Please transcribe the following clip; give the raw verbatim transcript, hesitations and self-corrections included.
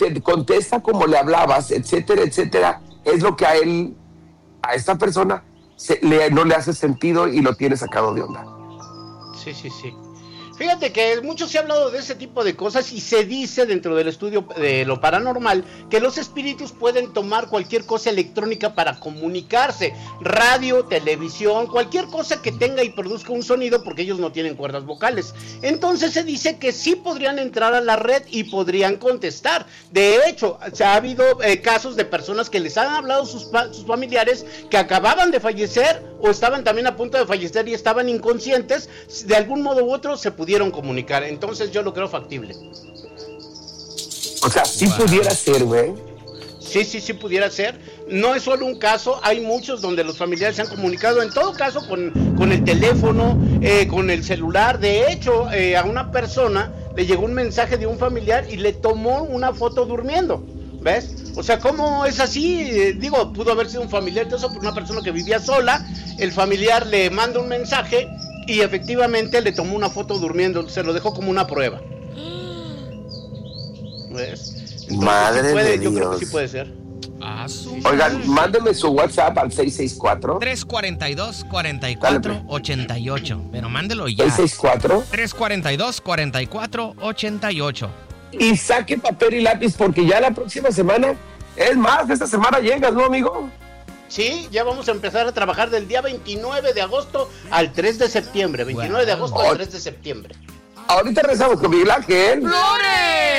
te contesta como le hablabas, etcétera, etcétera, es lo que a él, a esta persona, se, le, no le hace sentido y lo tiene sacado de onda. Sí, sí, sí. Fíjate que mucho se ha hablado de ese tipo de cosas y se dice dentro del estudio de lo paranormal que los espíritus pueden tomar cualquier cosa electrónica para comunicarse, radio, televisión, cualquier cosa que tenga y produzca un sonido, porque ellos no tienen cuerdas vocales. Entonces se dice que sí podrían entrar a la red y podrían contestar. De hecho, se ha habido eh, casos de personas que les han hablado sus, sus familiares que acababan de fallecer o estaban también a punto de fallecer y estaban inconscientes, de algún modo u otro se pudieron comunicar. Entonces yo lo creo factible. O sea, sí wow. pudiera ser, güey. Sí, sí, sí pudiera ser. No es solo un caso, hay muchos donde los familiares se han comunicado, en todo caso con, con el teléfono, eh, con el celular. De hecho, eh, a una persona le llegó un mensaje de un familiar y le tomó una foto durmiendo. ¿Ves? O sea, ¿cómo es así? Eh, digo, pudo haber sido un familiar, entonces por una persona que vivía sola, el familiar le manda un mensaje y efectivamente le tomó una foto durmiendo, se lo dejó como una prueba. ¿Ves? Entonces, Madre sí puede, de yo Dios. creo que sí puede ser. Ah, su Oigan, mándeme su WhatsApp al seis seis cuatro tres cuarenta y dos, cuarenta y cuatro, ochenta y ocho. Pero mándelo ya. seis seis cuatro tres cuarenta y dos, cuarenta y cuatro, ochenta y ocho. Y saque papel y lápiz porque ya la próxima semana, es más, esta semana llegas, ¿no, amigo? Sí, ya vamos a empezar a trabajar del día veintinueve de agosto al tres de septiembre. veintinueve de agosto al tres de septiembre. Ahorita regresamos con Miguel Ángel. ¡Flores!